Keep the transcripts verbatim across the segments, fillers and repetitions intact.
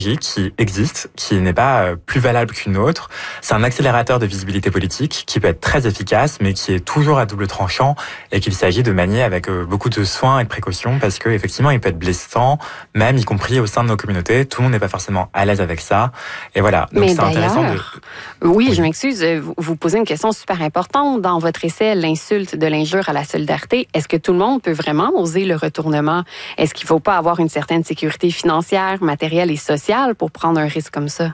qui existe, qui n'est pas plus valable qu'une autre. C'est un accélérateur de visibilité politique qui peut être très efficace, mais qui est toujours à double tranchant et qu'il s'agit de manier avec beaucoup de soins et de précautions parce que effectivement, il peut être blessant, même y compris au sein de nos communautés. Tout le monde n'est pas forcément à l'aise avec ça. Et voilà. Donc, mais c'est intéressant de... Oui, oui, je m'excuse. Vous, vous posez une question super importante dans votre essai, l'insulte de l'injure à la solidarité. Est-ce que tout le monde peut vraiment oser le retournement? Est-ce qu'il ne faut pas avoir une certaine sécurité financière, matérielle et sociale pour prendre un risque comme ça?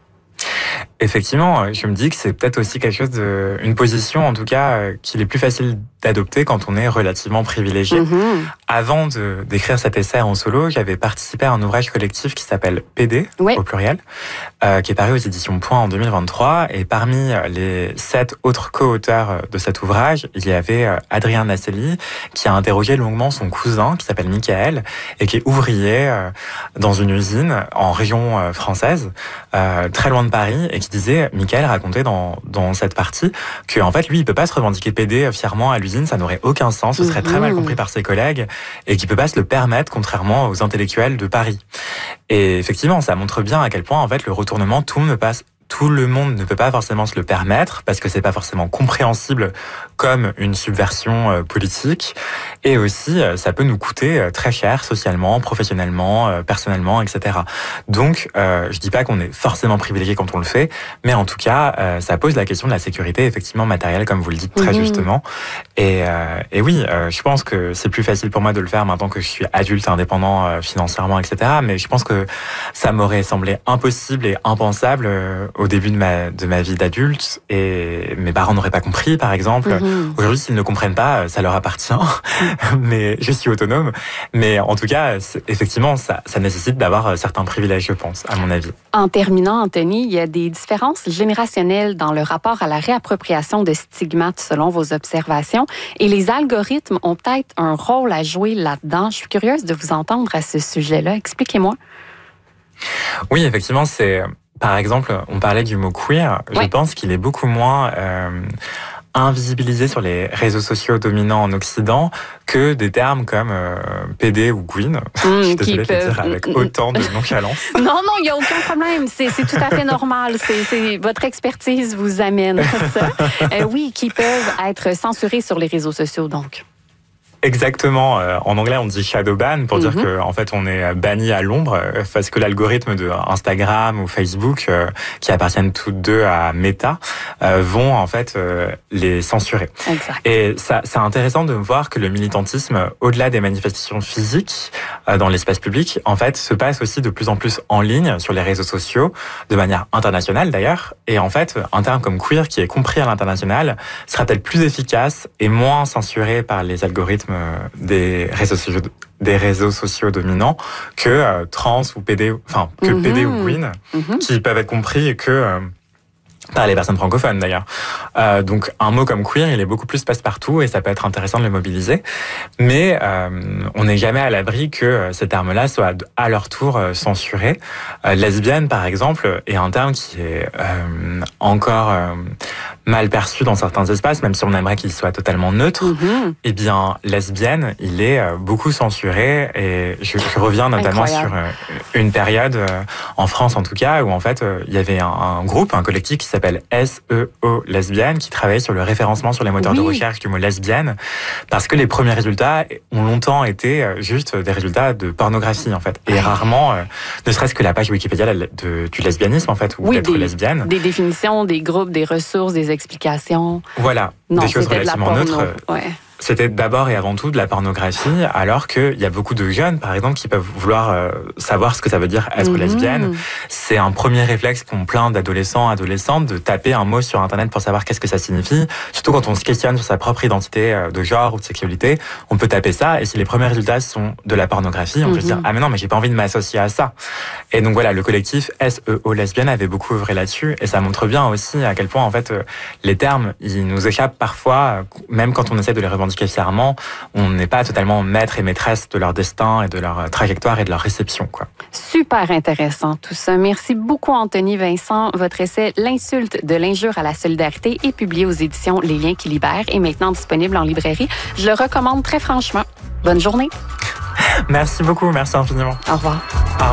Effectivement, je me dis que c'est peut-être aussi quelque chose de, une position en tout cas qu'il est plus facile d'adopter quand on est relativement privilégié. Mm-hmm. Avant de, d'écrire cet essai en solo, j'avais participé à un ouvrage collectif qui s'appelle P D, oui. au pluriel, euh, qui est paru aux éditions Point en deux mille vingt-trois. Et parmi les sept autres co-auteurs de cet ouvrage, il y avait Adrien Nacelli, qui a interrogé longuement son cousin, qui s'appelle Michael, et qui est ouvrier euh, dans une usine en région euh, française, euh, très loin de Paris, et qui disait, Michael racontait dans, dans cette partie, que en fait, lui, il peut pas se revendiquer P D fièrement à l'usine, ça n'aurait aucun sens, ce serait mmh. très mal compris par ses collègues, et qu'il peut pas se le permettre, contrairement aux intellectuels de Paris. Et effectivement, ça montre bien à quel point, en fait, le retournement, tout ne passe Tout le monde ne peut pas forcément se le permettre parce que c'est pas forcément compréhensible comme une subversion politique. Et aussi, ça peut nous coûter très cher socialement, professionnellement, personnellement, et cetera. Donc, euh, je dis pas qu'on est forcément privilégié quand on le fait, mais en tout cas, euh, ça pose la question de la sécurité effectivement matérielle, comme vous le dites très mmh. justement. Et, euh, et oui, euh, je pense que c'est plus facile pour moi de le faire maintenant que je suis adulte, indépendant euh, financièrement, et cetera. Mais je pense que ça m'aurait semblé impossible et impensable euh, au début de ma, de ma vie d'adulte, et mes parents n'auraient pas compris, par exemple. Mmh. Aujourd'hui, s'ils ne comprennent pas, ça leur appartient, mais je suis autonome. Mais en tout cas, effectivement, ça, ça nécessite d'avoir certains privilèges, je pense, à mon avis. En terminant, Anthony, il y a des différences générationnelles dans le rapport à la réappropriation de stigmates selon vos observations, et les algorithmes ont peut-être un rôle à jouer là-dedans. Je suis curieuse de vous entendre à ce sujet-là. Expliquez-moi. Oui, effectivement, c'est... Par exemple, on parlait du mot queer. Je ouais. pense qu'il est beaucoup moins euh, invisibilisé sur les réseaux sociaux dominants en Occident que des termes comme euh, P D ou Queen. Mmh, je suis désolée de le dire avec autant de nonchalance. Non, non, il n'y a aucun problème. C'est, c'est tout à fait normal. C'est, c'est, votre expertise vous amène ça. Euh, oui, qui peuvent être censurés sur les réseaux sociaux, donc. Exactement. En anglais, on dit shadow ban pour mm-hmm. dire que en fait, on est banni à l'ombre parce que l'algorithme de Instagram ou Facebook, euh, qui appartiennent toutes deux à Meta, euh, vont en fait euh, les censurer. Exact. Et ça, c'est intéressant de voir que le militantisme, au-delà des manifestations physiques euh, dans l'espace public, en fait, se passe aussi de plus en plus en ligne sur les réseaux sociaux, de manière internationale d'ailleurs. Et en fait, un terme comme queer, qui est compris à l'international, sera peut-être plus efficace et moins censuré par les algorithmes des réseaux sociaux, des réseaux sociaux dominants que euh, trans ou P D, enfin que mm-hmm. P D ou Queen, mm-hmm. qui peuvent être compris que euh, par les personnes francophones d'ailleurs. Euh, donc un mot comme queer, il est beaucoup plus passe-partout et ça peut être intéressant de le mobiliser. Mais euh, on n'est jamais à l'abri que ces termes-là soient à leur tour euh, censurés. Euh, lesbienne, par exemple, est un terme qui est euh, encore euh, mal perçu dans certains espaces, même si on aimerait qu'il soit totalement neutre. Mm-hmm. Eh bien, lesbienne, il est euh, beaucoup censuré et je, je reviens notamment Incroyable. sur euh, une période, euh, en France en tout cas, où en fait euh, il y avait un, un groupe, un collectif qui s'appelle S E O Lesbienne, qui travaille sur le référencement sur les moteurs oui. de recherche du mot lesbienne, parce que les premiers résultats ont longtemps été juste des résultats de pornographie, en fait. Et rarement, euh, ne serait-ce que la page Wikipédia de, de, du lesbianisme, en fait, ou oui, d'être des, lesbienne. Des définitions, des groupes, des ressources, des explications. Voilà, non, des choses relativement de neutres. Ouais. C'était d'abord et avant tout de la pornographie, alors qu'il y a beaucoup de jeunes, par exemple, qui peuvent vouloir euh, savoir ce que ça veut dire être mmh. lesbienne. C'est un premier réflexe qu'ont plein d'adolescents, adolescentes, de taper un mot sur Internet pour savoir qu'est-ce que ça signifie. Surtout quand on se questionne sur sa propre identité de genre ou de sexualité, on peut taper ça, et si les premiers résultats sont de la pornographie, on mmh. peut se dire « Ah mais non, mais j'ai pas envie de m'associer à ça ». Et donc voilà, le collectif S E O Lesbienne avait beaucoup œuvré là-dessus, et ça montre bien aussi à quel point, en fait, les termes, ils nous échappent parfois, même quand on essaie de les revendiquer fièrement, on n'est pas totalement maître et maîtresse de leur destin et de leur trajectoire et de leur réception, quoi. Super intéressant tout ça. Merci beaucoup, Anthony Vincent. Votre essai « L'insulte de l'injure à la solidarité » est publié aux éditions Les Liens qui libèrent et maintenant disponible en librairie. Je le recommande très franchement. Bonne journée. Merci beaucoup. Merci infiniment. Au revoir. Au revoir.